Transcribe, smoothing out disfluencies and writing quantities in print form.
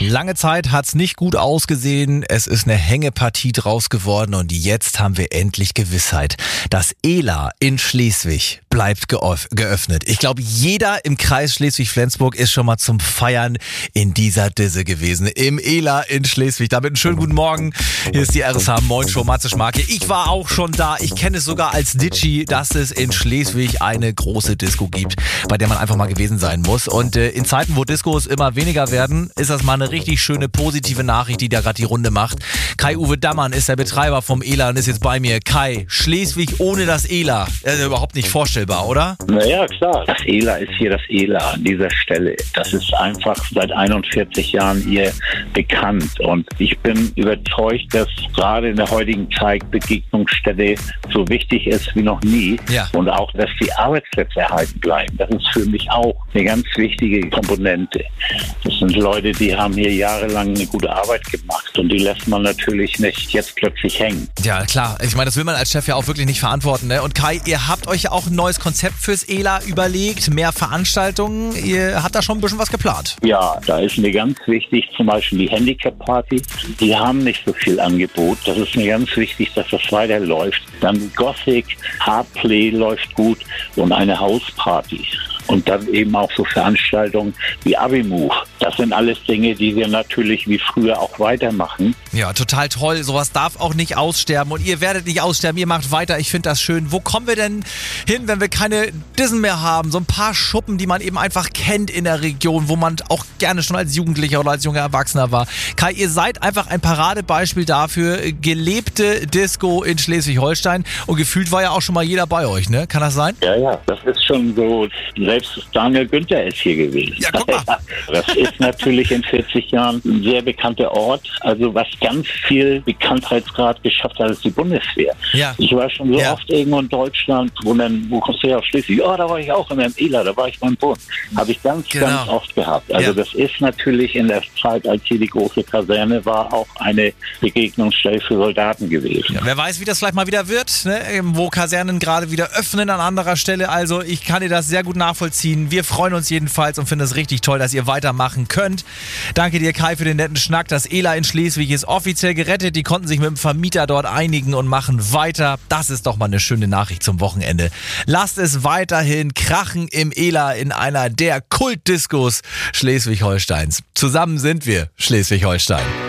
Lange Zeit hat's nicht gut ausgesehen. Es ist eine Hängepartie draus geworden und jetzt haben wir endlich Gewissheit. Das ELA in Schleswig bleibt geöffnet. Ich glaube, jeder im Kreis Schleswig-Flensburg ist schon mal zum Feiern in dieser Disse gewesen. Im ELA in Schleswig. Damit einen schönen guten Morgen. Hier ist die RSH Moin Show, Matze Schmarke. Ich war auch schon da. Ich kenne es sogar als Ditschi, dass es in Schleswig eine große Disco gibt, bei der man einfach mal gewesen sein muss. Und in Zeiten, wo Discos immer weniger werden, ist das mal eine richtig schöne, positive Nachricht, die da gerade die Runde macht. Kai-Uwe Dammann ist der Betreiber vom ELA und ist jetzt bei mir. Kai, Schleswig ohne das ELA. Überhaupt nicht vorstellbar, oder? Naja, klar. Das ELA ist hier das ELA an dieser Stelle. Das ist einfach seit 41 Jahren hier bekannt. Und ich bin überzeugt, dass gerade in der heutigen Zeit Begegnungsstätte so wichtig ist wie noch nie. Ja. Und auch, dass die Arbeitsplätze erhalten bleiben. Das ist für mich auch eine ganz wichtige Komponente. Das sind Leute, die haben hier jahrelang eine gute Arbeit gemacht. Und die lässt man natürlich nicht jetzt plötzlich hängen. Ja, klar. Ich meine, das will man als Chef ja auch wirklich nicht verantworten, ne? Und Kai, ihr habt euch ja auch ein neues Konzept fürs ELA überlegt, mehr Veranstaltungen. Ihr habt da schon ein bisschen was geplant. Ja, da ist mir ganz wichtig, zum Beispiel die Handicap-Party. Die haben nicht so viel Angebot. Das ist mir ganz wichtig, dass das weiterläuft. Dann Gothic, Hardplay läuft gut und eine Hausparty. Und dann eben auch so Veranstaltungen wie Abi-Move. Das sind alles Dinge, die wir natürlich wie früher auch weitermachen. Ja, total toll. Sowas darf auch nicht aussterben. Und ihr werdet nicht aussterben. Ihr macht weiter. Ich finde das schön. Wo kommen wir denn hin, wenn wir keine Dissen mehr haben? So ein paar Schuppen, die man eben einfach kennt in der Region, wo man auch gerne schon als Jugendlicher oder als junger Erwachsener war. Kai, ihr seid einfach ein Paradebeispiel dafür. Gelebte Disco in Schleswig-Holstein. Und gefühlt war ja auch schon mal jeder bei euch, ne? Kann das sein? Ja. Das ist schon so. Selbst Daniel Günther ist hier gewesen. Ja, guck mal. Das ist natürlich in 40 Jahren ein sehr bekannter Ort. Also was ganz viel Bekanntheitsgrad geschafft hat, ist die Bundeswehr. Ja. Ich war schon so oft irgendwo in Deutschland, wo kommst du her, aus Schleswig? Ja, da war ich auch im ELA, da war ich beim Bund. Habe ich ganz oft gehabt. Also das ist natürlich in der Zeit, als hier die große Kaserne war, auch eine Begegnungsstelle für Soldaten gewesen. Ja, wer weiß, wie das vielleicht mal wieder wird, ne? Wo Kasernen gerade wieder öffnen an anderer Stelle. Also ich kann dir das sehr gut nachvollziehen. Wir freuen uns jedenfalls und finden es richtig toll, dass ihr weitermachen könnt. Danke dir, Kai, für den netten Schnack. Das ELA in Schleswig ist offiziell gerettet. Die konnten sich mit dem Vermieter dort einigen und machen weiter. Das ist doch mal eine schöne Nachricht zum Wochenende. Lasst es weiterhin krachen im ELA in einer der Kultdiskos Schleswig-Holsteins. Zusammen sind wir Schleswig-Holstein.